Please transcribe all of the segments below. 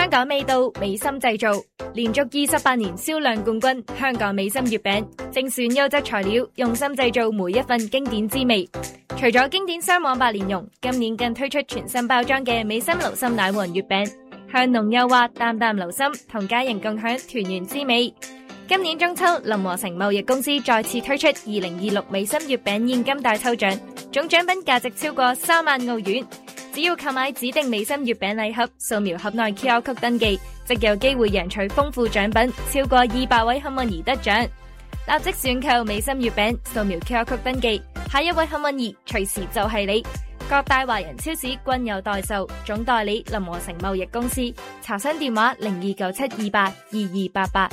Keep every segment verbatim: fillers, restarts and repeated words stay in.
香港味道，美心製造，連續二十八年銷量冠軍。香港美心月餅精選優質材料，用心製造每一份經典滋味。除咗經典雙黃白蓮蓉，今年更推出全新包裝嘅美心流心奶黃月餅，香濃幼滑，淡淡流心，同家人共享團圓滋味。今年中秋，林和成貿易公司再次推出二零二六美心月餅現金大抽獎，總獎品價值超過三萬澳元。只要購買指定美心月餅禮盒，掃描盒內 Q R code 登記，即有機會贏取豐富獎品，超過二百位幸運兒得獎。立即選購美心月餅，掃描 Q R code 登記，下一位幸運兒隨時就係你。各大華人超市均有代售，總代理林和成貿易公司。查詢電話零二九七二八二二八八。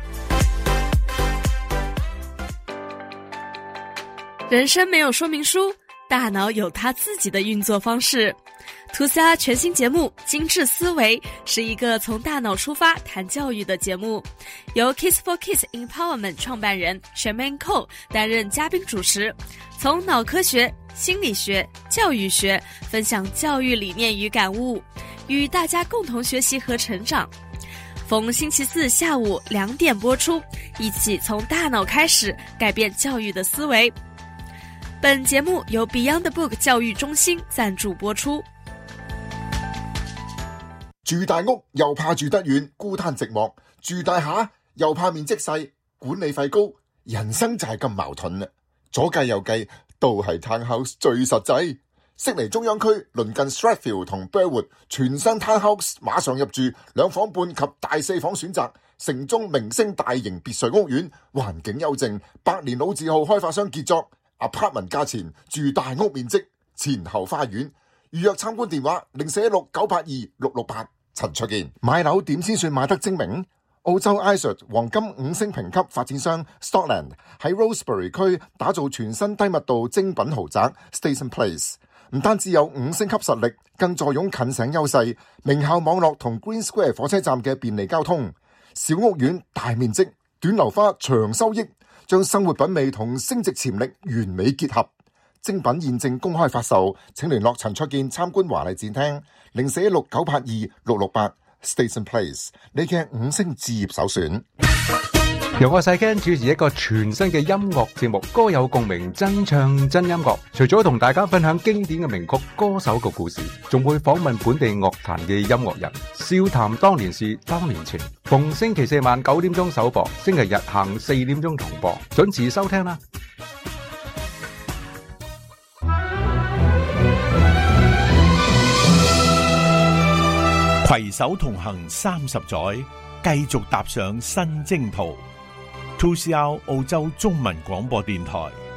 人生沒有說明書，大腦有它自己的運作方式。圖 C R 全新節目《精緻思維》是一個從大腦出發談教育的節目，由 Kids for Kids Empowerment 創辦人 Sherman Cole 擔任嘉賓主持，從腦科學、心理學、教育學分享教育理念與感悟，與大家共同學習和成長。逢星期四下午兩點播出，一起從大腦開始改變教育的思維。本節目由 Beyond the Book 教育中心贊助播出。 住大屋又怕住得遠，孤單寂寞；住大廈又怕面積細，管理費高。人生就係咁矛盾啦，左計右計，都係 townhouse 最實際。悉尼中央區鄰近 Strathfield 同 Burwood， 全新 townhouse 馬上入住，兩房半及大四房選擇，城中明星大型別墅屋苑，環境幽靜，百年老字號開發商傑作。Apartment 價錢，住大屋面積，前後花園。預約參觀電話零四一六九八二六六八。陳卓健。買樓點先算買得精明？澳洲 I S O T 黃金五星評級發展商 Stockland 喺 Rosebery 區打造全新低密度精品豪宅 Station Place， 唔單止有五星級實力，更坐擁近城優勢，名校網絡同 Green Square 火車站嘅便利交通。小屋苑大面積，短樓花長收益，將生活品味同升值潛力完美結合。精品現正公開發售，請聯絡陳卓健參觀華麗展廳零四一六九八二六六八。Station Place， 你嘅五星置業首選。 由我細 Ken 主持一個全新嘅音樂節目，歌有共鳴，真唱真音樂。除咗同大家分享經典嘅名曲、歌手嘅故事，仲會訪問本地樂壇嘅音樂人，笑談當年事、當年情。逢星期四晚九點鐘首播，星期日下午四點鐘重播，準時收聽啦。 攜手同行三十載，繼續踏上新征途。two C R 澳洲中文廣播電台。